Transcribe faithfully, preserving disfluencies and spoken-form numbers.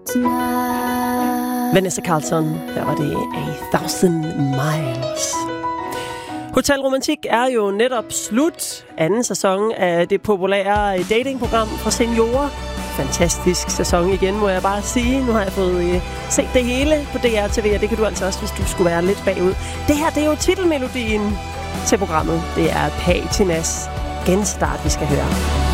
Vanessa Carlton, her var det A Thousand Miles. Hotel Romantik er jo netop slut. Anden sæson af det populære datingprogram for seniorer. Fantastisk sæson igen, må jeg bare sige. Nu har jeg fået øh, set det hele på D R T V, og det kan du altså også, hvis du skulle være lidt bagud. Det her, det er jo titelmelodien til programmet. Det er Patinas Genstart, vi skal høre.